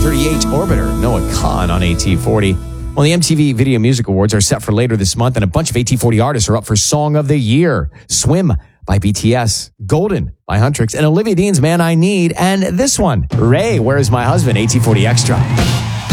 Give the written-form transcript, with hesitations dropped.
38 Orbiter, Noah Khan on AT40. Well, the MTV Video Music Awards are set for later this month, and a bunch of AT40 artists are up for Song of the Year. Swim by BTS, Golden by Huntrix, and Olivia Dean's Man I Need, and this one, Ray, Where's My Husband, AT40 Extra.